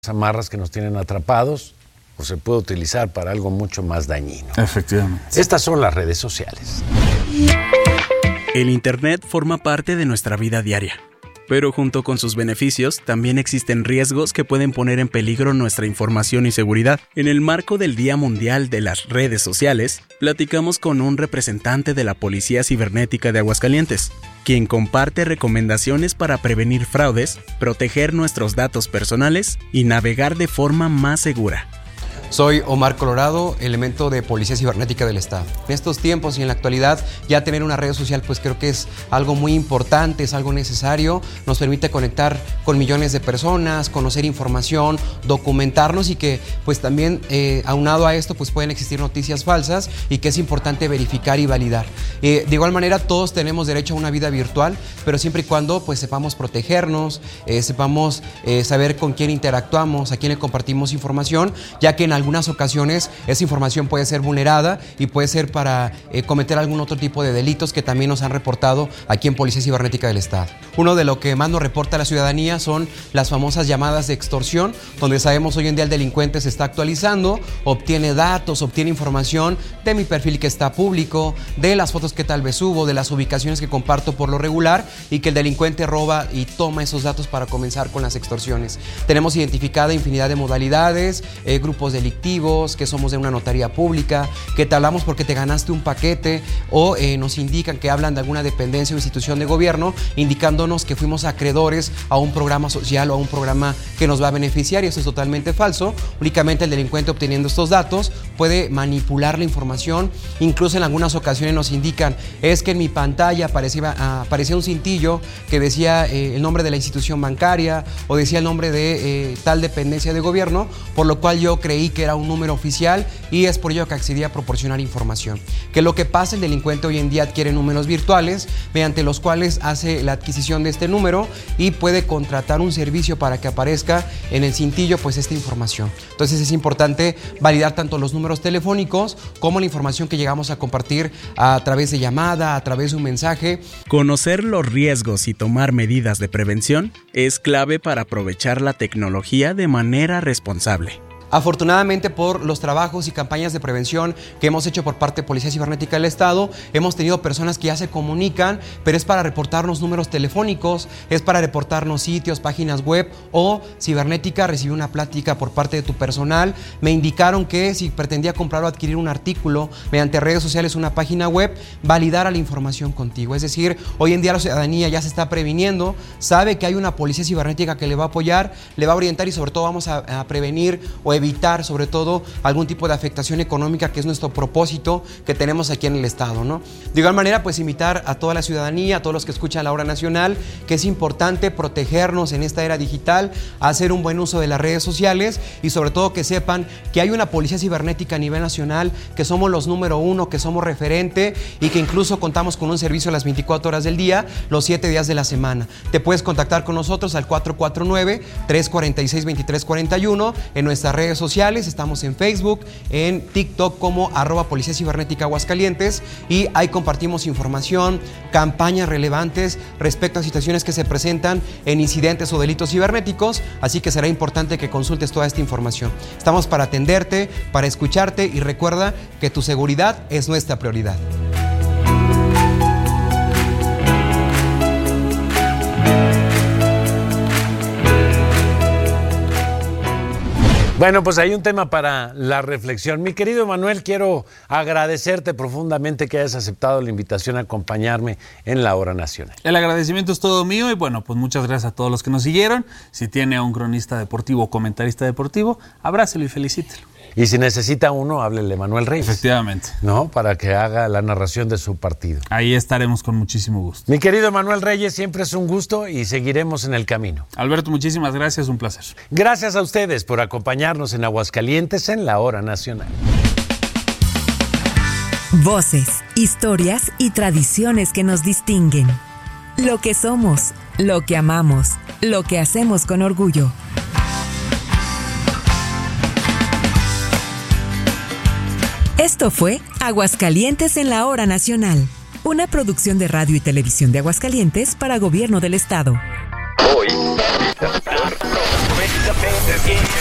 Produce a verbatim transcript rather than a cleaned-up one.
amarras que nos tienen atrapados o se puede utilizar para algo mucho más dañino. Efectivamente. Estas son las redes sociales. El Internet forma parte de nuestra vida diaria, pero junto con sus beneficios también existen riesgos que pueden poner en peligro nuestra información y seguridad. En el marco del Día Mundial de las Redes Sociales, platicamos con un representante de la Policía Cibernética de Aguascalientes, quien comparte recomendaciones para prevenir fraudes, proteger nuestros datos personales y navegar de forma más segura. Soy Omar Colorado, elemento de Policía Cibernética del Estado. En estos tiempos y en la actualidad, ya tener una red social pues creo que es algo muy importante, es algo necesario, nos permite conectar con millones de personas, conocer información, documentarnos y que pues también eh, aunado a esto pues pueden existir noticias falsas y que es importante verificar y validar. Eh, de igual manera todos tenemos derecho a una vida virtual, pero siempre y cuando pues sepamos protegernos, eh, sepamos eh, saber con quién interactuamos, a quién le compartimos información, ya que en algunas ocasiones esa información puede ser vulnerada y puede ser para eh, cometer algún otro tipo de delitos que también nos han reportado aquí en Policía Cibernética del Estado. Uno de lo que más nos reporta la ciudadanía son las famosas llamadas de extorsión, donde sabemos hoy en día el delincuente se está actualizando, obtiene datos, obtiene información de mi perfil que está público, de las fotos que tal vez subo, de las ubicaciones que comparto por lo regular y que el delincuente roba y toma esos datos para comenzar con las extorsiones. Tenemos identificada infinidad de modalidades, eh, grupos delictivos, que somos de una notaría pública, que te hablamos porque te ganaste un paquete o eh, nos indican que hablan de alguna dependencia o institución de gobierno, indicándonos que fuimos acreedores a un programa social o a un programa que nos va a beneficiar, y eso es totalmente falso. Únicamente el delincuente obteniendo estos datos puede manipular la información. Incluso en algunas ocasiones nos indican, es que en mi pantalla aparecía, aparecía un cintillo que decía eh, el nombre de la institución bancaria o decía el nombre de eh, tal dependencia de gobierno, por lo cual yo creí que era un número oficial y es por ello que accedí a proporcionar información. Que lo que pasa, el delincuente hoy en día adquiere números virtuales mediante los cuales hace la adquisición de este número y puede contratar un servicio para que aparezca en el cintillo pues esta información. Entonces es importante validar tanto los números telefónicos como la información que llegamos a compartir a través de llamada, a través de un mensaje. Conocer los riesgos y tomar medidas de prevención es clave para aprovechar la tecnología de manera responsable. Afortunadamente, por los trabajos y campañas de prevención que hemos hecho por parte de Policía Cibernética del Estado, hemos tenido personas que ya se comunican, pero es para reportarnos números telefónicos, es para reportarnos sitios, páginas web o cibernética, recibí una plática por parte de tu personal, me indicaron que si pretendía comprar o adquirir un artículo mediante redes sociales, una página web, validara la información contigo. Es decir, hoy en día la ciudadanía ya se está previniendo, sabe que hay una Policía Cibernética que le va a apoyar, le va a orientar y sobre todo vamos a, a prevenir o evitar sobre todo algún tipo de afectación económica, que es nuestro propósito que tenemos aquí en el Estado, ¿no? De igual manera, pues invitar a toda la ciudadanía, a todos los que escuchan la hora nacional, que es importante protegernos en esta era digital, hacer un buen uso de las redes sociales y sobre todo que sepan que hay una Policía Cibernética a nivel nacional, que somos los número uno, que somos referente y que incluso contamos con un servicio a las veinticuatro horas del día, los siete días de la semana. Te puedes contactar con nosotros al cuatro cuatro nueve, tres cuatro seis, dos tres cuatro uno en nuestras redes sociales, estamos en Facebook, en TikTok como arroba Policía Cibernética Aguascalientes y ahí compartimos información, campañas relevantes respecto a situaciones que se presentan en incidentes o delitos cibernéticos, así que será importante que consultes toda esta información. Estamos para atenderte, para escucharte y recuerda que tu seguridad es nuestra prioridad. Bueno, pues hay un tema para la reflexión. Mi querido Manuel, quiero agradecerte profundamente que hayas aceptado la invitación a acompañarme en la Hora Nacional. El agradecimiento es todo mío y bueno, pues muchas gracias a todos los que nos siguieron. Si tiene a un cronista deportivo o comentarista deportivo, abrácelo y felicítelo. Y si necesita uno, háblele a Manuel Reyes. Efectivamente. ¿No? Para que haga la narración de su partido. Ahí estaremos con muchísimo gusto. Mi querido Manuel Reyes, siempre es un gusto y seguiremos en el camino. Alberto, muchísimas gracias, un placer. Gracias a ustedes por acompañarnos en Aguascalientes en la Hora Nacional. Voces, historias y tradiciones que nos distinguen. Lo que somos, lo que amamos, lo que hacemos con orgullo. Esto fue Aguascalientes en la Hora Nacional, una producción de Radio y Televisión de Aguascalientes para Gobierno del Estado. Hoy, Pórtate bien.